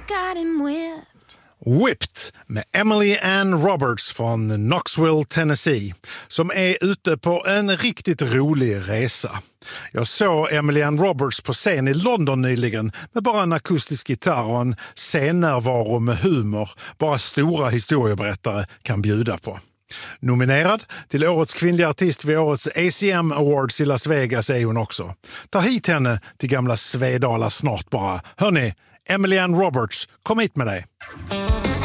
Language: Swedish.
got him whipped. Whipped med Emily Ann Roberts från Knoxville, Tennessee, som är ute på en riktigt rolig resa. Jag såg Emily Ann Roberts på scen i London nyligen med bara en akustisk gitarr och en scennärvaro med humor bara stora historieberättare kan bjuda på. Nominerad till årets kvinnliga artist vid årets ACM Awards i Las Vegas är hon också. Ta hit henne till gamla Svedala snart bara. Hörni, Emily Ann Roberts, kom hit med dig.